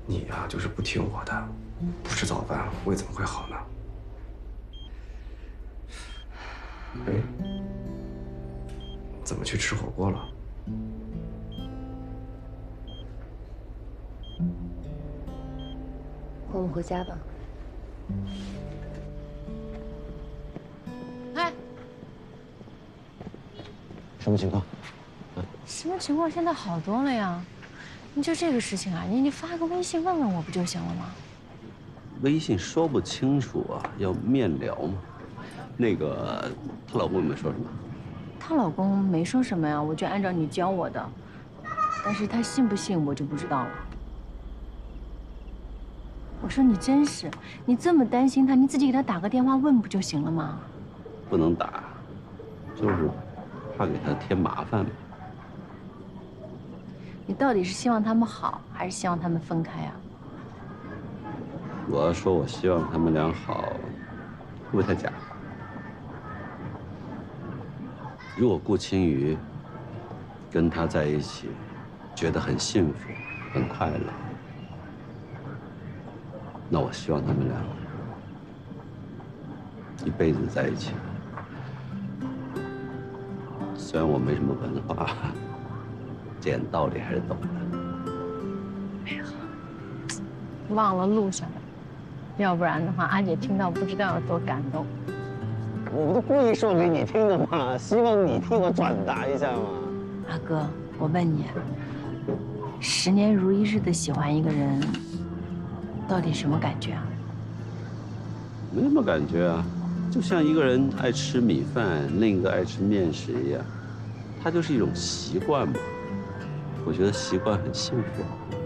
你呀，就是不听我的，不吃早饭，胃怎么会好呢？哎，怎么去吃火锅了？ 我们回家吧。 哎， 什么情况？ 什么情况？现在好多了呀。你就这个事情啊，你发个微信问问我不就行了吗？ 微信说不清楚啊，要面聊嘛。那个，她老公有没有说什么？ 她老公没说什么呀，我就按照你教我的。但是他信不信我就不知道了。我说你真是，你这么担心他，你自己给他打个电话问不就行了吗？ 不能打，就是怕给他添麻烦嘛。 你到底是希望他们好，还是希望他们分开啊？ 我要说我希望他们俩好，会不会太假？如果顾青瑜跟他在一起，觉得很幸福、很快乐，那我希望他们俩一辈子在一起。虽然我没什么文化，这点道理还是懂的。 哎呀，忘了录下来，要不然的话，阿姐听到不知道有多感动。 我不是故意说给你听的吗？希望你替我转达一下嘛。 阿哥，我问你，10年如一日的喜欢一个人，到底什么感觉啊？ 没什么感觉啊，就像一个人爱吃米饭，另一个爱吃面食一样，它就是一种习惯嘛。我觉得习惯很幸福。